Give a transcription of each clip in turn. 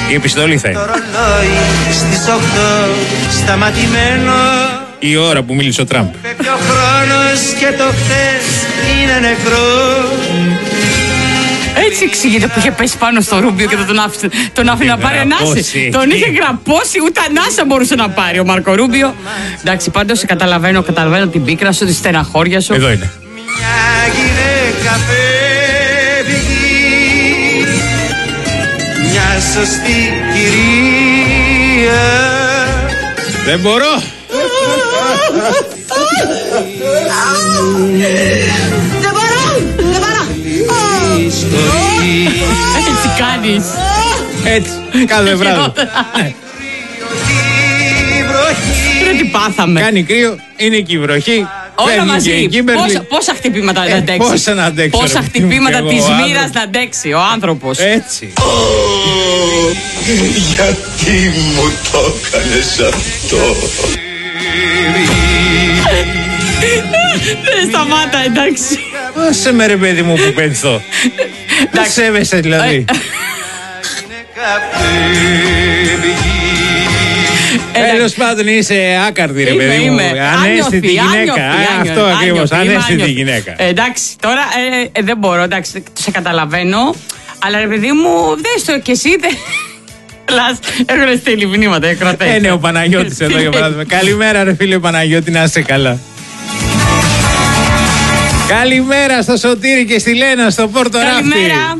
Η επιστολή θα είναι. Το ρολόι στις 8 σταματημένο. Η ώρα που μίλησε ο Τραμπ. Φεύγει ο χρόνος και το χθες είναι νεκρό. Έτσι εξηγείται που είχε πέσει πάνω στο Ρούμπιο και τον άφηνε να πάρει ανάση. Τον είχε γραπώσει, ούτε ανάσα μπορούσε να πάρει ο Μάρκο Ρούμπιο. Εντάξει, πάντως καταλαβαίνω την πίκρα σου, τη στεναχώρια σου. Εδώ είναι. Μια γυναίκα φεύγει, μια σωστή κυρία. Δεν μπορώ. Δεν μπορώ. Έτσι κάνεις. Έτσι, κάθε βράδυ. Ρε τι πάθαμε. Κάνει κρύο, είναι και η βροχή. Όλα μαζί. Πόσα χτυπήματα να αντέξει. Πόσα να αντέξει. Πόσα χτυπήματα της μοίρας να αντέξει ο άνθρωπος. Έτσι. Γιατί μου το έκανες αυτό? Δεν σταμάτα, εντάξει. Άσε με ρε παιδί μου που πενθώ. Να σέβεσαι δηλαδή. Τέλος πάντων είσαι άκαρδη ρε παιδί μου. Ανέστητη γυναίκα. Αυτό ακριβώς, ανέστητη γυναίκα. Εντάξει, τώρα δεν μπορώ, εντάξει, σε καταλαβαίνω. Αλλά ρε παιδί μου, δες το κι εσύ. Έχουν στείλει μηνύματα, κρατές. Είναι ο Παναγιώτης εδώ για παράδειγμα. Καλημέρα ρε φίλε Παναγιώτη, να είσαι καλά. Καλημέρα στο Σωτήρη και στη Λένα στο Πόρτο Ράφτη. Καλημέρα.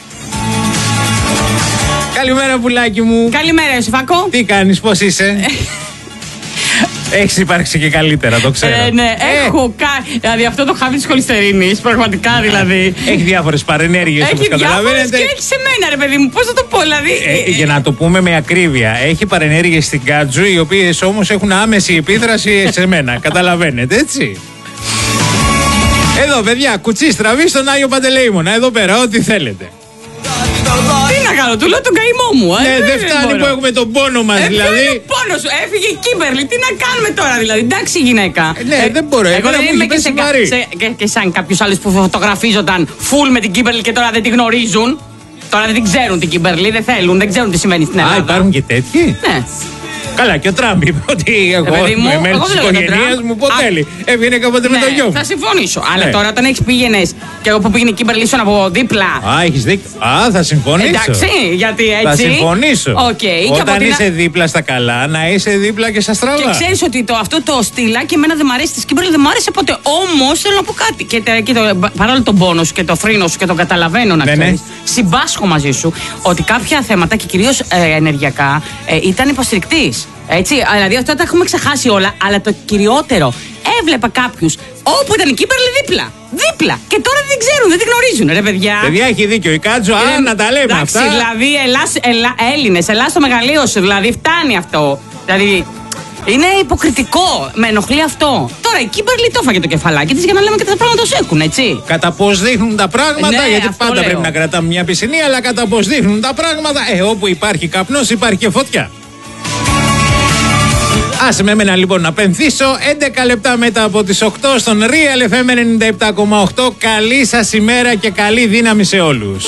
Καλημέρα πουλάκι μου. Καλημέρα Ιωσήφακο. Τι κάνεις, πώς είσαι? Έχεις υπάρξει και καλύτερα, το ξέρω. Ναι, έχω κάνει. Δηλαδή αυτό το χάβι της χολυστερίνης, πραγματικά δηλαδή. Έχει διάφορες παρενέργειες όπως καταλαβαίνετε. Έχει διάφορες και έχει σε μένα ρε παιδί μου, πώς θα το πω δηλαδή. Για να το πούμε με ακρίβεια, έχει παρενέργειες στην Κάτζου, οι οποίες όμως έχουν άμεση επίδραση σε μένα. Καταλαβαίνετε, έτσι. Εδώ παιδιά, κουτσί στραβή στον Άγιο Παντελεήμονα, εδώ πέρα, ό,τι θέλετε. Τι να κάνω, του λέω τον καημό μου. Ναι, δεν φτάνει που έχουμε τον πόνο μας δηλαδή. Ποιο είναι ο πόνος σου, έφυγε η Κίμπερλι, τι να κάνουμε τώρα δηλαδή. Εντάξει γυναίκα. Ναι, δεν μπορώ, εγώ δεν είμαι και σαν κάποιους άλλους που φωτογραφίζονταν full με την Κίμπερλι και τώρα δεν τη γνωρίζουν. Τώρα δεν την ξέρουν την Κίμπερλι, δεν θέλουν, δεν ξέρουν τι συμβαίνει στην Ελλάδα. Α, υπάρχουν και τέτοιοι. Ναι. Καλά, και ο Τραμπ είπε ότι εγώ με μέλη της οικογένειας μου ποτέ θέλει. Έβγαινε κάποτε με το γιο μου. Θα συμφωνήσω. Αλλά τώρα όταν έχεις πήγαινες και εγώ που πήγαινε η Κίμπερλι ήσουν από δίπλα. Α, έχεις δίκιο. Α, θα συμφωνήσω. Εντάξει, γιατί έτσι. Θα συμφωνήσω. Okay, όταν είσαι δίπλα στα καλά, να είσαι δίπλα και στα στραβά. Και ξέρεις ότι αυτό το στυλάκι εμένα δεν μ' αρέσει τη Κίμπερλι, δεν μ' άρεσε ποτέ. Όμως θέλω να πω κάτι. Και παρόλο τον πόνο σου και το φρύνο σου και τον καταλαβαίνω να ξέρεις. Συμπάσχω μαζί σου ότι κάποια θέματα και κυρίως ενεργειακά ήταν υποστηρικτής. Έτσι, δηλαδή αυτά τα έχουμε ξεχάσει όλα. Αλλά το κυριότερο, έβλεπα κάποιους όπου ήταν η Κίμπερλι δίπλα. Και τώρα δεν ξέρουν, δεν τη γνωρίζουν, ρε παιδιά. Παιδιά, έχει δίκιο. Η Κάτζο, να τα λέμε εντάξει, αυτά. Δηλαδή, Έλληνες, Ελλάς στο μεγαλείο σου, δηλαδή φτάνει αυτό. Δηλαδή, είναι υποκριτικό. Με ενοχλεί αυτό. Τώρα η Κίμπερλι το έφαγε το κεφαλάκι της για να λέμε και τα πράγματα τους έχουν, έτσι. Κατά πώς δείχνουν τα πράγματα, γιατί πάντα λέω. πρέπει να κρατάμε μια πισινή, αλλά κατά πώς δείχνουν τα πράγματα, όπου υπάρχει καπνός υπάρχει και φωτιά. Άσε με εμένα λοιπόν να πενθήσω. 11 λεπτά μετά από τις 8 στον Real FM 97,8. Καλή σας ημέρα και καλή δύναμη σε όλους.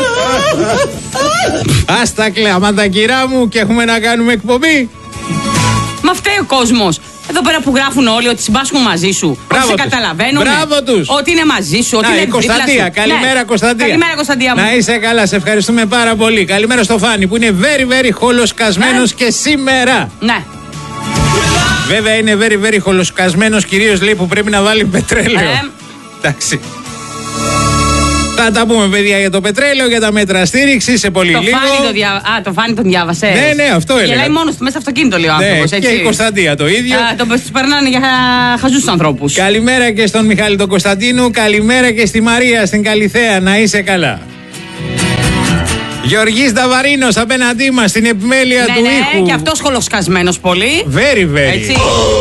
Ας τα κλάματα κυρά μου και έχουμε να κάνουμε εκπομπή. Μα φταίει ο κόσμος. Εδώ πέρα που γράφουν όλοι ότι συμπάσχουν μαζί σου. Ότι σε καταλαβαίνουν. Μπράβο τους. Ότι είναι μαζί σου. Ότι είναι Κωνσταντία. Καλημέρα, ναι. Κωνσταντία. Καλημέρα, Κωνσταντία μου. Να είσαι καλά, σε ευχαριστούμε πάρα πολύ. Καλημέρα στο Φάνη που είναι very χολοσκασμένος και σήμερα. Ναι. Βέβαια είναι very χολοσκασμένος, κυρίως λέει που πρέπει να βάλει πετρέλαιο. Εντάξει. Θα τα πούμε παιδιά για το πετρέλαιο, για τα μέτρα στήριξη σε πολύ λίγο. Το Φάνη τον διάβασε. Ναι, αυτό έλεγα. Γελάει μόνος του μέσα στο αυτοκίνητο λέει ο άνθρωπος. Και η Κωνσταντία το ίδιο. Τους περνάνε για χαζούς ανθρώπους. Καλημέρα και στον Μιχάλη τον Κωνσταντίνου. Καλημέρα και στη Μαρία στην Καλιθέα. Να είσαι καλά. Γεωργής Νταβαρίνος απέναντί μας στην επιμέλεια του ήχου. Ναι, και αυτός χολοσκασμένος πολύ. Very. Έτσι.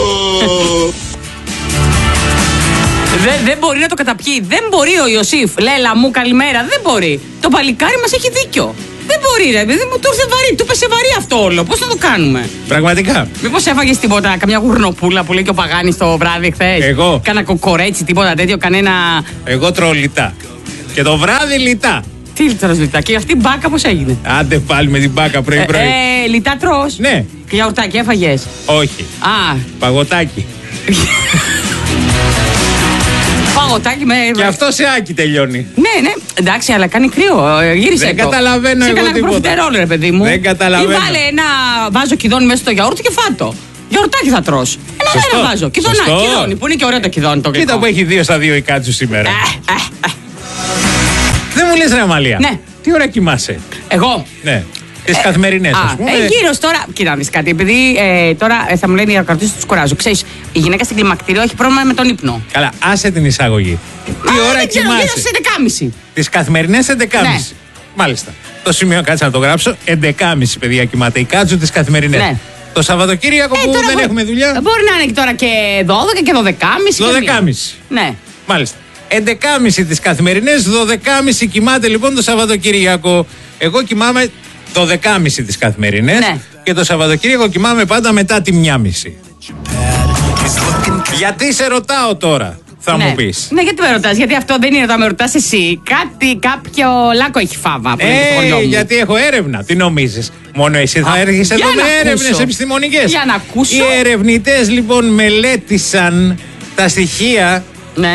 Δεν μπορεί να το καταπιεί. Δεν μπορεί ο Ιωσήφ. Λέλα μου, καλημέρα. Δεν μπορεί. Το παλικάρι μας έχει δίκιο. Δεν μπορεί, ρε παιδί μου, του ήρθε βαρύ. Του πέσε βαρύ αυτό όλο. Πώς θα το κάνουμε. Πραγματικά. Μήπως έφαγες τίποτα, καμιά γουρνοπούλα που λέει και ο Παγάνης το βράδυ χθες. Εγώ. Κάνα κοκορέτσι, τίποτα τέτοιο, κανένα. Εγώ τρώω λιτά. Και το βράδυ λιτά. Τι λιτρός λιτά. Και αυτή η μπάκα πώς έγινε? Άντε πάλι με την μπάκα πρωί-πρωί. Λιτά τρως? Ναι. Και γιαουρτάκι έφαγες? Όχι. Παγωτάκι. Παγωτάκι με. Και αυτό σε άκι τελειώνει. Ναι, εντάξει, αλλά κάνει κρύο. Γύρισε. Δεν καταλαβαίνω εγώ τίποτα. Προφιτερόλ, ρε παιδί μου. Δεν καταλαβαίνω. Ή βάλε ένα βάζο κιδόνι μέσα στο γιαούρτι και φάτο. Γιαουρτάκι θα τρως. Ένα βάζο. Κιδόνι. Που είναι και ωραίο το κιδόνι το γλυκό. Κοίτα που έχει 2 στα 2 η Κάτσου σήμερα. Δεν μου λες, ρε Αμαλία. Ναι. Τι ώρα κοιμάσαι? Εγώ. Ναι. Τις καθημερινές, ας πούμε. Γύρω τώρα. Κοίτα, να δεις κάτι. Επειδή τώρα θα μου λένε οι ακροατές τους κουράζω. Ξέρεις, η γυναίκα στην κλιμακτήριο έχει πρόβλημα με τον ύπνο. Καλά, άσε την εισαγωγή. Τι ώρα κοιμάσαι? Γύρω στις 11.30. Τις καθημερινές 11.30. Ναι. Μάλιστα. Το σημείο κάτσε να το γράψω. 11.30 παιδιά κοιμάται. Η Κάτσου τις καθημερινές. Ναι. Το Σαββατοκύριακο που δεν έχουμε δουλειά. Μπορεί να είναι τώρα και 12 και 12.30. 12.30. Ναι. Μάλιστα. 11.30 τις καθημερινές, 12.30 κοιμάται λοιπόν το Σαββατοκύριακο. Εγώ κοιμάμαι 12.30 τις καθημερινές, ναι. Και το Σαββατοκύριακο κοιμάμαι πάντα μετά τη 1.30. Γιατί σε ρωτάω τώρα, θα μου πεις? Ναι, γιατί με ρωτάς? Γιατί αυτό δεν είναι όταν με ρωτάς εσύ. Κάποιο λάκκο έχει φάβα. Γιατί έχω έρευνα. Τι νομίζεις? Μόνο εσύ θα έρχεσαι εδώ με έρευνες επιστημονικές? Για να ακούσω. Οι ερευνητές λοιπόν μελέτησαν τα στοιχεία, ναι,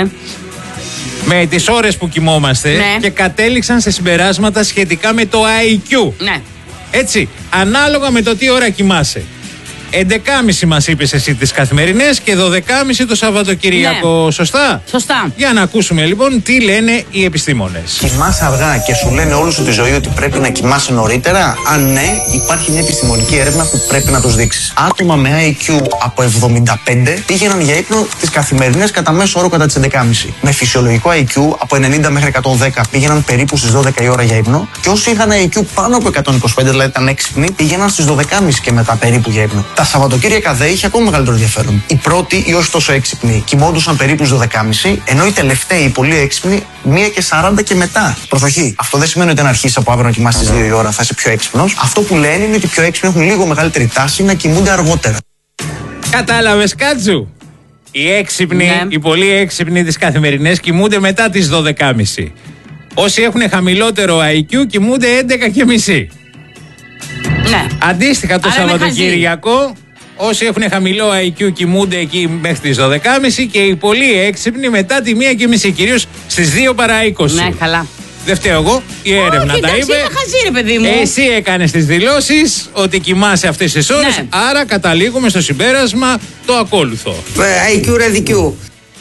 με τις ώρες που κοιμόμαστε, ναι, και κατέληξαν σε συμπεράσματα σχετικά με το IQ. Ναι. Έτσι, ανάλογα με το τι ώρα κοιμάσαι. 11.30 μας είπες εσύ τις καθημερινές και 12.30 το Σαββατοκύριακο. Ναι. Σωστά? Σωστά. Για να ακούσουμε λοιπόν τι λένε οι επιστήμονες. Κοιμάσαι αργά και σου λένε όλη σου τη ζωή ότι πρέπει να κοιμάσαι νωρίτερα? Αν ναι, υπάρχει μια επιστημονική έρευνα που πρέπει να τους δείξεις. Άτομα με IQ από 75 πήγαιναν για ύπνο τις καθημερινές κατά μέσο όρο κατά τις 11.30. Με φυσιολογικό IQ από 90 μέχρι 110 πήγαιναν περίπου στις 12 η ώρα για ύπνο. Και όσοι είχαν IQ πάνω από 125, δηλαδή ήταν έξυπνοι, πήγαιναν στις 12.30 και μετά περίπου για ύπνο. Τα Σαββατοκύριακα δε είχε ακόμα μεγαλύτερο ενδιαφέρον. Οι πρώτοι, ή όχι τόσο έξυπνοι, κοιμόντουσαν περίπου στις 12.30, ενώ οι τελευταίοι, οι πολύ έξυπνοι, 1:40 και μετά. Προσοχή. Αυτό δεν σημαίνει ότι αν αρχίσει από αύριο να κοιμάσαι στις 2 η ώρα θα είσαι πιο έξυπνος. Αυτό που λένε είναι ότι οι πιο έξυπνοι έχουν λίγο μεγαλύτερη τάση να κοιμούνται αργότερα. Κατάλαβες, Κάτσου? Οι έξυπνοι, ναι, οι πολύ έξυπνοι τις καθημερινές κοιμούνται μετά τις 12.30. Όσοι έχουν χαμηλότερο IQ κοιμούνται 11.30. Ναι. Αντίστοιχα το Σαββατοκύριακο, όσοι έχουν χαμηλό IQ κοιμούνται εκεί μέχρι τις 12.30 και οι πολύ έξυπνοι μετά τη 1:30, κυρίως στις 2 παρά 20. Ναι, καλά. Δεν φταίω εγώ, η έρευνα τα είπε. Χαζί, ρε παιδί μου. Εσύ έκανες τις δηλώσεις ότι κοιμάσαι αυτές τις ώρες, ναι, άρα καταλήγουμε στο συμπέρασμα το ακόλουθο. IQ ρεδικιού.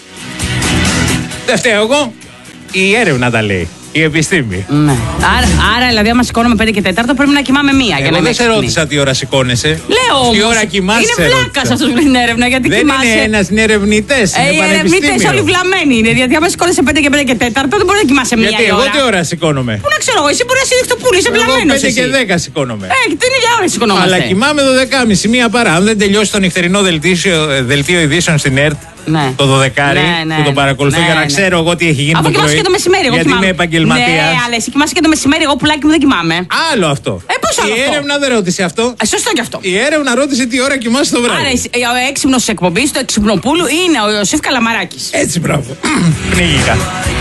Δεν φταίω εγώ, η έρευνα τα λέει. Η επιστήμη. Ναι. Άρα, δηλαδή, άμα σηκώνομαι 5 και 4, πρέπει να κοιμάμαι 1. Εγώ δεν σε ρώτησα τι ώρα σηκώνεσαι. Λέω όμως. Τι ώρα κοιμάσαι. Είναι βλάκας αυτός που την έρευνα. Γιατί δεν κοιμάσαι. Είναι ένας, είναι ερευνητές. Οι ερευνητές όλοι βλαμμένοι είναι. Γιατί άμα σηκώνεσαι 5 και 5 και 4, δεν μπορεί να κοιμάσαι 1 ώρα. Γιατί εγώ τι ώρα σηκώνομαι? Πού να ξέρω εγώ, εσύ μπορεί να σηκώνεσαι το πουλί, είσαι βλαμμένος. 5 και 10 σηκώνομαι. Την ίδια ώρα σηκωνόμαστε. Αλλά κοιμάμαι 12.30, 1 παρά. Αν δεν τελειώσει το νυχτερινό δελτίο ειδήσεων στην ΕΡΤ. Ναι. Το 12 που το παρακολουθώ, για να ξέρω εγώ τι έχει γίνει. Από κοιμάσαι και το μεσημέρι. Γιατί είμαι επαγγελματίας. Ναι, αλλά εσύ κοιμάσαι και το μεσημέρι. Εγώ πουλάκι μου δεν κοιμάμαι. Άλλο αυτό. Πώς άλλο η αυτό? έρευνα δεν ρώτησε αυτό. Σωστό κι αυτό. Η έρευνα ρώτησε τι ώρα κοιμάσαι το βράδυ. Άρα ο έξυπνος εκπομπής του Εξυπνοπούλου είναι ο Ιωσήφ Καλαμαράκης. Έτσι, μπράβο. Πνίγηκα.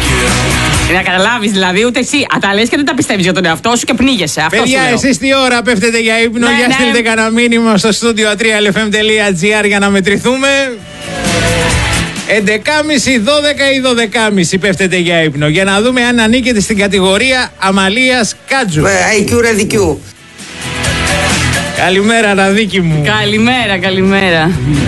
Να καταλάβεις δηλαδή, ούτε εσύ. Τα λες και δεν τα πιστεύεις για τον εαυτό σου και πνίγεσαι. Παιδιά, εσείς τι ώρα πέφτετε για ύπνο? Ναι, για ναι. στείλτε κανένα μήνυμα στο studio 3lfm.gr για να μετρηθούμε. 11.30, 12 ή 12.30 πέφτετε για ύπνο. Για να δούμε αν ανήκετε στην κατηγορία Αμαλίας Κάτζου. IQ ρεδικιού. Καλημέρα, Ραδίκη μου. Καλημέρα.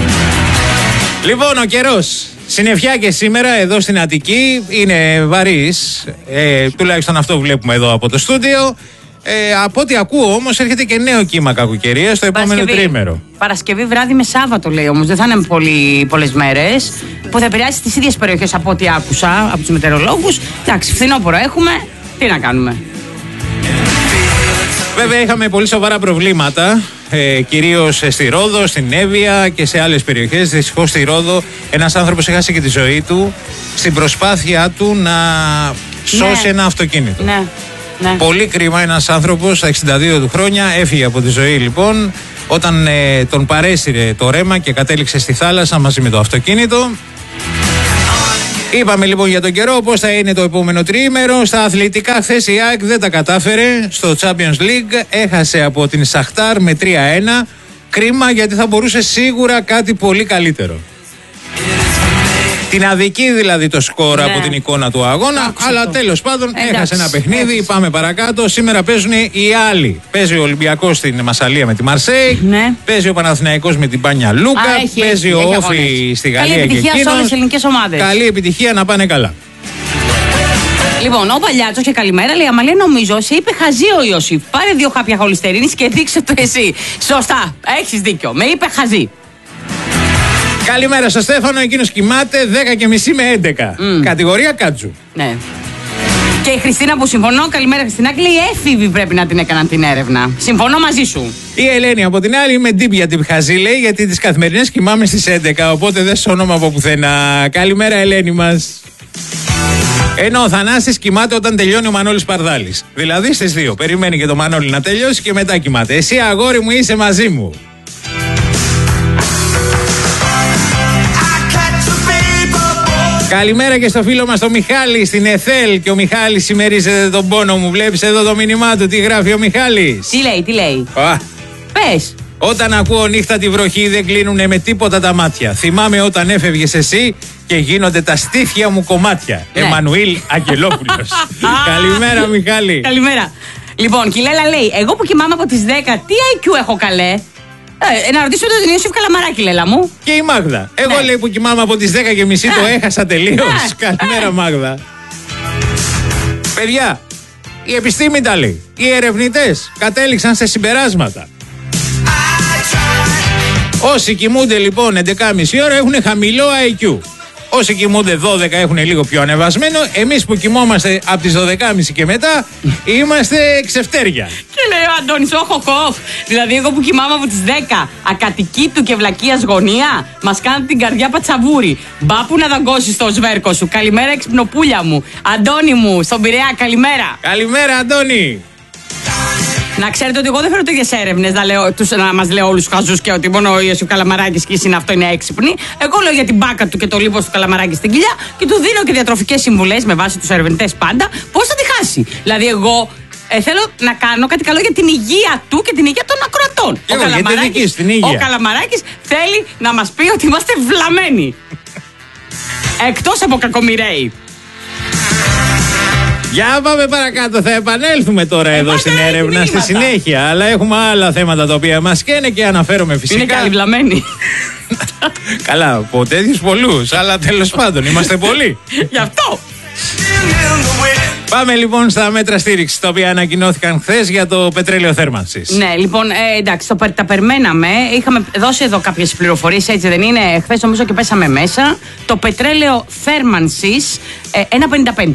Λοιπόν, ο καιρός. Συννεφιά και σήμερα εδώ στην Αττική είναι βαρύς. Τουλάχιστον αυτό βλέπουμε εδώ από το στούντιο. Από ό,τι ακούω όμως έρχεται και νέο κύμα κακοκαιρίας στο επόμενο τρίμερο. Παρασκευή βράδυ με Σάββατο λέει όμως. Δεν θα είναι πολλές μέρες. Που θα επηρεάσει τις ίδιες περιοχές από ό,τι άκουσα από τους μετεωρολόγους. Εντάξει, φθινόπωρο έχουμε. Τι να κάνουμε. Βέβαια είχαμε πολύ σοβαρά προβλήματα. Κυρίως στη Ρόδο, στην Εύβοια και σε άλλες περιοχές. Δυστυχώς στη Ρόδο ένας άνθρωπος έχασε και τη ζωή του στην προσπάθειά του να σώσει ένα αυτοκίνητο. Ναι. Πολύ κρίμα, ένας άνθρωπος στα 62 του χρόνια έφυγε από τη ζωή λοιπόν όταν τον παρέσυρε το ρέμα και κατέληξε στη θάλασσα μαζί με το αυτοκίνητο. Είπαμε λοιπόν για τον καιρό, πώς θα είναι το επόμενο τριήμερο. Στα αθλητικά, χθες η ΑΕΚ δεν τα κατάφερε στο Champions League. Έχασε από την Σαχτάρ με 3-1. Κρίμα, γιατί θα μπορούσε σίγουρα κάτι πολύ καλύτερο. Την αδική δηλαδή το σκορ από την εικόνα του αγώνα. Αλλά τέλος πάντων έχασε ένα παιχνίδι. Πάμε παρακάτω. Σήμερα παίζουν οι άλλοι. Παίζει ο Ολυμπιακός στην Μασσαλία με τη Μαρσέη. Παίζει ο Παναθηναϊκός με την Πάνια Λούκα. Παίζει ο Όφη στη Γαλλία. Καλή επιτυχία σε όλες τις ελληνικές ομάδες. Καλή επιτυχία, να πάνε καλά. Λοιπόν, ο Παλιάτσος και καλημέρα λέει: Αμαλία, νομίζω σε είπε χαζή ο Ιωσήφ. Πάρε 2 χάπια χολυστερίνης και δείξε το εσύ. Σωστά, έχεις δίκιο. Με είπε χαζή. Καλημέρα στο Στέφανο, εκείνος κοιμάται 10:30 με 11. Κατηγορία κάτσου. Ναι. Και η Χριστίνα που συμφωνώ, καλημέρα Χριστινάκη, λέει: έφηβοι πρέπει να την έκαναν την έρευνα. Συμφωνώ μαζί σου. Η Ελένη από την άλλη, είμαι ντύπια την χαζή, λέει, γιατί τις καθημερινές κοιμάμαι στις 11, οπότε δεν σώνομα από πουθενά. Καλημέρα, Ελένη μας. Ενώ ο Θανάσης κοιμάται όταν τελειώνει ο Μανώλης Παρδάλης. Δηλαδή στις 2. Περιμένει και το Μανώλη να τελειώσει και μετά κοιμάται. Εσύ, αγόρι μου, είσαι μαζί μου. Καλημέρα και στο φίλο μας τον Μιχάλη στην ΕΘΕΛ. Και ο Μιχάλης συμμερίζεται τον πόνο μου. Βλέπεις εδώ το μήνυμά του, τι γράφει ο Μιχάλης. Τι λέει. Πες. Όταν ακούω νύχτα τη βροχή δεν κλείνουνε με τίποτα τα μάτια. Θυμάμαι όταν έφευγες εσύ και γίνονται τα στήθια μου κομμάτια. Ναι. Εμμανουήλ Αγγελόπουλος. Καλημέρα, Μιχάλη. Καλημέρα. Λοιπόν, και η Λέλα λέει: εγώ που κοιμάμαι από τις 10, τι IQ έχω καλέ. Να ρωτήσω τον Ιωσήφ Καλαμαράκη, Λέλα μου. Και η Μάγδα. Εγώ λέει που κοιμάμαι από τις 10:30 το έχασα τελείως. Καλημέρα, Μάγδα. Παιδιά, η επιστήμη τα λέει. Οι ερευνητές κατέληξαν σε συμπεράσματα. Όσοι κοιμούνται λοιπόν 11,5 ώρα έχουν χαμηλό IQ. Όσοι κοιμούνται 12 έχουν λίγο πιο ανεβασμένο. Εμείς που κοιμόμαστε από τις 12.30 και μετά είμαστε ξεφτέρια. Και λέει ο Αντώνης, όχοχοχ. Δηλαδή, εγώ που κοιμάμαι από τις 10, ακατοικήτου και βλακίας γωνία, μας κάνουν την καρδιά πατσαβούρι. Μπα που να δαγκώσεις το σβέρκο σου. Καλημέρα, εξυπνοπούλια μου. Αντώνη μου, στον Πειραιά, καλημέρα. Καλημέρα, Αντώνη. Να ξέρετε ότι εγώ δεν φέρω τέτοιες έρευνες να μας λέω όλους τους χαζούς και ότι μόνο ο Ιωσήφ Καλαμαράκης και είναι αυτό είναι έξυπνη. Εγώ λέω για την μπάκα του και το λίπος του Καλαμαράκη στην κοιλιά και του δίνω και διατροφικές συμβουλές με βάση τους ερευνητές πάντα πώς θα τη χάσει. Δηλαδή, εγώ θέλω να κάνω κάτι καλό για την υγεία του και την υγεία των ακροατών. Ο Καλαμαράκης θέλει να μας πει ότι είμαστε βλαμμένοι. Εκτός από κακομοιραίοι. Για πάμε παρακάτω, θα επανέλθουμε τώρα εδώ στην έρευνα στη συνέχεια. Αλλά έχουμε άλλα θέματα τα οποία μας καίνε και αναφέρομαι φυσικά. Είναι και άλλοι βλαμμένοι. Καλά, από τέτοιους πολλούς, αλλά τέλος πάντων είμαστε πολλοί. Γι' αυτό. Πάμε λοιπόν στα μέτρα στήριξης τα οποία ανακοινώθηκαν χθες για το πετρέλαιο θέρμανσης. Ναι, λοιπόν, εντάξει, τα περιμέναμε. Είχαμε δώσει εδώ κάποιες πληροφορίες, έτσι δεν είναι. Χθες νομίζω και πέσαμε μέσα. Το πετρέλαιο θέρμανσης 1,55.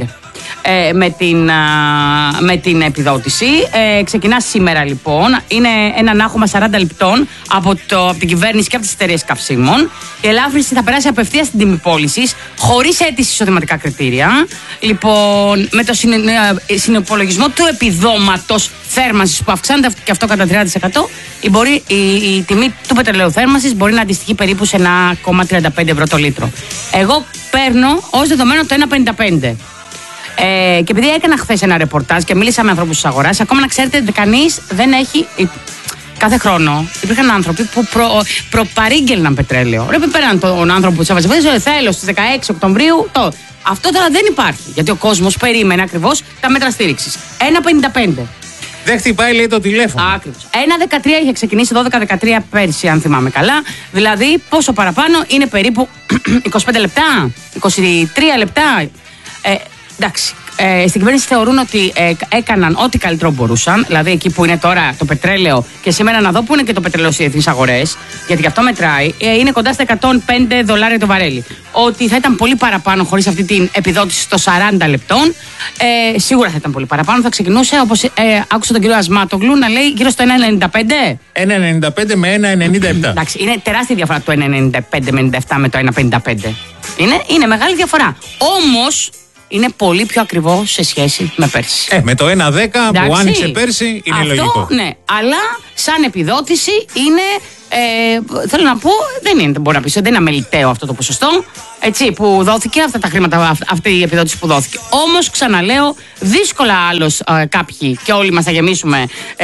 Με την επιδότηση. Ξεκινά σήμερα λοιπόν. Είναι ένα νάχωμα 40 λεπτών από την κυβέρνηση και από τις εταιρείες καυσίμων. Η ελάφρυνση θα περάσει απευθείας στην τιμή πώλησης, χωρίς αίτηση εισοδηματικά κριτήρια. Λοιπόν, με το συνυπολογισμό του επιδόματος θέρμανσης που αυξάνεται και αυτό κατά 30%, η τιμή του πετρελαίου θέρμανσης μπορεί να αντιστοιχεί περίπου σε 1,35 ευρώ το λίτρο. Εγώ παίρνω ως δεδομένο το 1,55. Και επειδή έκανα χθες ένα ρεπορτάζ και μίλησα με ανθρώπους της αγοράς, ακόμα να ξέρετε ότι κανείς δεν έχει. Κάθε χρόνο υπήρχαν άνθρωποι που προπαρήγγελναν πετρέλαιο. Ρε, πέραν τον άνθρωπο που της έβαζε, θέλω στις 16 Οκτωβρίου. Αυτό τώρα δεν υπάρχει. Γιατί ο κόσμος περίμενε ακριβώς τα μέτρα στήριξης. 1,55. Δεν χτυπάει, λέει, το τηλέφωνο. Ακριβώς. 1,13 είχε ξεκινήσει 12-13 πέρσι, αν θυμάμαι καλά. Δηλαδή, πόσο παραπάνω είναι περίπου 25 λεπτά, 23 λεπτά. Εντάξει, στην κυβέρνηση θεωρούν ότι έκαναν ό,τι καλύτερο μπορούσαν. Δηλαδή, εκεί που είναι τώρα το πετρέλαιο, και σήμερα να δω που είναι και το πετρέλαιο στις διεθνείς αγορές, γιατί γι' αυτό μετράει, είναι κοντά στα $105 το βαρέλι. Ότι θα ήταν πολύ παραπάνω χωρίς αυτή την επιδότηση των 40 λεπτών. Σίγουρα θα ήταν πολύ παραπάνω. Θα ξεκινούσε, όπως άκουσα τον κύριο Ασμάτογλου να λέει, γύρω στο 1,95. 1,95 με 1,97. Εντάξει, είναι τεράστια διαφορά το 1,95 με 97 με το 1,55. Είναι μεγάλη διαφορά. Όμως, είναι πολύ πιο ακριβό σε σχέση με πέρσι. Με το 1,10 που άνοιξε πέρσι είναι αυτό, λογικό. Ναι, αλλά σαν επιδότηση είναι θέλω να πω, δεν μπορεί να πει, δεν είναι αμεληταίο αυτό το ποσοστό. Έτσι, που δόθηκε, αυτά τα χρήματα, αυτή η επιδότηση που δόθηκε. Όμως, ξαναλέω, δύσκολα άλλος κάποιοι και όλοι μας θα γεμίσουμε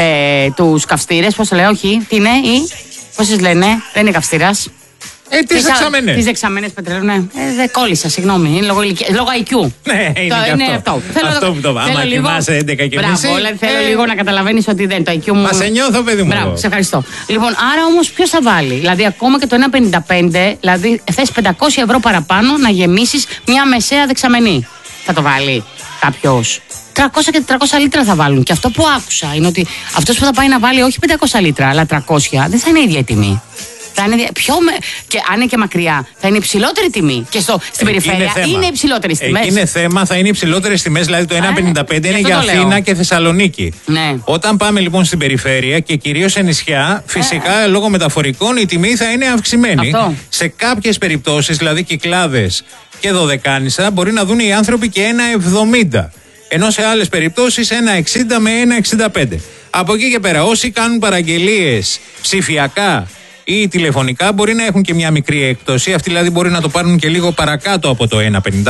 τους καυστήρες. Πώς το λέω, όχι, τι είναι, ή πώς τις λένε, δεν είναι καυστήρας. Τις δεξαμενές. Τις δεξαμενές πετρέλαιο, ναι. Δεν κόλλησα, συγγνώμη. Είναι λόγω IQ. Ναι, είναι αυτό. Αυτό που το πάμε. Άμα κοιμάσαι 11 και μισή. Θέλω λίγο να καταλαβαίνεις ότι δεν το IQ μου. Μα σε νιώθω, παιδί μου. Μπράβο, σε ευχαριστώ. Λοιπόν, άρα όμως ποιος θα βάλει. Δηλαδή, ακόμα και το 1,55, δηλαδή θες 500 ευρώ παραπάνω να γεμίσεις μια μεσαία δεξαμενή. Θα το βάλει κάποιος. 300 και 400 λίτρα θα βάλουν. Και αυτό που άκουσα είναι ότι αυτός που θα πάει να βάλει όχι 500 λίτρα, αλλά 300, δεν θα είναι η ίδια η τιμή. Θα είναι και αν είναι και μακριά, θα είναι υψηλότερη τιμή. Και στην περιφέρεια είναι υψηλότερες τιμές. Εκεί είναι θέμα, θα είναι υψηλότερες τιμές. Δηλαδή το 1,55 είναι για Αθήνα και Θεσσαλονίκη. Ναι. Όταν πάμε λοιπόν στην περιφέρεια και κυρίως σε νησιά, φυσικά λόγω μεταφορικών η τιμή θα είναι αυξημένη. Αυτό. Σε κάποιες περιπτώσεις, δηλαδή Κυκλάδες και Δωδεκάνησα, μπορεί να δουν οι άνθρωποι και 1,70. Ενώ σε άλλες περιπτώσεις 1,60 με 1,65. Από εκεί και πέρα, όσοι κάνουν παραγγελίες ψηφιακά ή τηλεφωνικά μπορεί να έχουν και μια μικρή έκπτωση. Αυτοί δηλαδή μπορεί να το πάρουν και λίγο παρακάτω από το 1,55.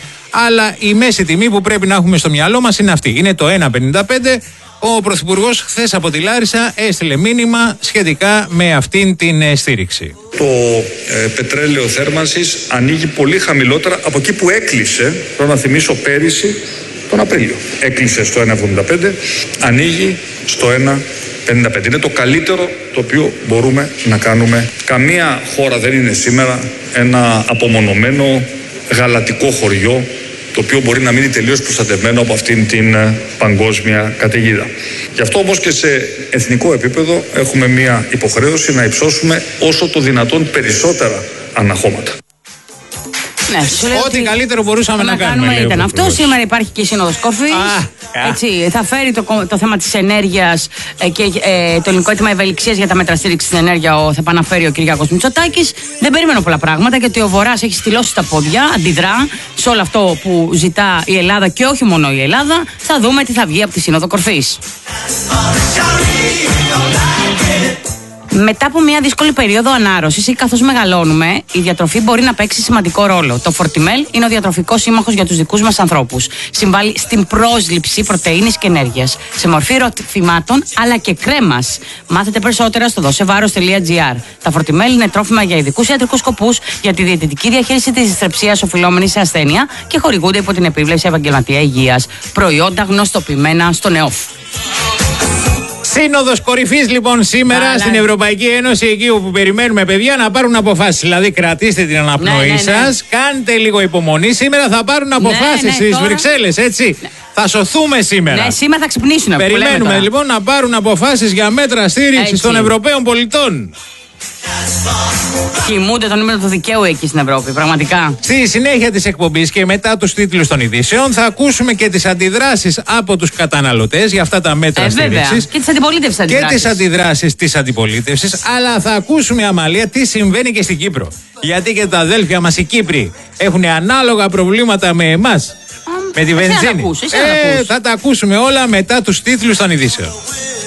Αλλά η μέση τιμή που πρέπει να έχουμε στο μυαλό μας είναι αυτή. Είναι το 1,55. Ο Πρωθυπουργός χθες από τη Λάρισα έστειλε μήνυμα σχετικά με αυτήν την στήριξη. Το πετρέλαιο θέρμανσης ανοίγει πολύ χαμηλότερα από εκεί που έκλεισε, θέλω να θυμίσω πέρυσι, τον Απρίλιο. Έκλεισε στο 1,75, ανοίγει στο 1,55. Είναι το καλύτερο το οποίο μπορούμε να κάνουμε. Καμία χώρα δεν είναι σήμερα ένα απομονωμένο γαλατικό χωριό το οποίο μπορεί να μείνει τελείως προστατευμένο από αυτήν την παγκόσμια καταιγίδα. Γι' αυτό όμως και σε εθνικό επίπεδο έχουμε μια υποχρέωση να υψώσουμε όσο το δυνατόν περισσότερα αναχώματα. Ναι, ό,τι καλύτερο μπορούσαμε να κάνουμε. Ήταν αυτό. Σήμερα υπάρχει και η Σύνοδος Κορφής. Θα φέρει το θέμα της ενέργειας και το ελληνικό αίτημα ευελιξίας για τα μέτρα στήριξης στην ενέργεια. Θα επαναφέρει ο Κυριάκος Μητσοτάκης. Δεν περιμένω πολλά πράγματα γιατί ο Βορράς έχει στυλώσει τα πόδια, αντιδρά σε όλο αυτό που ζητά η Ελλάδα και όχι μόνο η Ελλάδα. Θα δούμε τι θα βγει από τη Σύνοδο Κορφής. Μετά από μια δύσκολη περίοδο ανάρρωσης ή καθώς μεγαλώνουμε, η διατροφή μπορεί να παίξει σημαντικό ρόλο. Το Φορτιμέλ είναι ο διατροφικός σύμμαχος για τους δικούς μας ανθρώπους. Συμβάλλει στην πρόσληψη πρωτεΐνης και ενέργειας, σε μορφή ροφημάτων αλλά και κρέμας. Μάθετε περισσότερα στο dosevaros.gr. Τα Φορτιμέλ είναι τρόφιμα για ειδικούς ιατρικούς σκοπούς, για τη διαιτητική διαχείριση της δυσθρεψίας οφειλόμενης σε ασθένεια και χορηγούνται υπό την επίβλεψη επαγγελματία υγείας. Προϊόντα γνωστοποιημένα στο ΝΕΟΦ. Σύνοδος κορυφής λοιπόν σήμερα στην Ευρωπαϊκή Ένωση, εκεί όπου περιμένουμε παιδιά να πάρουν αποφάσεις. Δηλαδή κρατήστε την αναπνοή σας, κάντε λίγο υπομονή. Σήμερα θα πάρουν αποφάσεις στις Βρυξέλλες, έτσι. Θα σωθούμε σήμερα. Ναι, σήμερα θα ξυπνήσουν. Περιμένουμε λοιπόν να πάρουν αποφάσεις για μέτρα στήριξης των Ευρωπαίων πολιτών. Κοιμούνται το νούμερο του δικαίου εκεί στην Ευρώπη, πραγματικά. Στη συνέχεια της εκπομπής και μετά τους τίτλους των ειδήσεων θα ακούσουμε και τις αντιδράσεις από τους καταναλωτές για αυτά τα μέτρα στήριξης. Και τις αντιπολίτευσεις αντιδράσεις. Και τις αντιδράσεις της αντιπολίτευσης. Αλλά θα ακούσουμε, Αμαλία, τι συμβαίνει και στην Κύπρο. Γιατί και τα αδέλφια μας οι Κύπροι έχουν ανάλογα προβλήματα με εμάς. Με τη βενζίνη. Θα τα ακούσουμε όλα μετά τους τίτλους των ειδήσεων.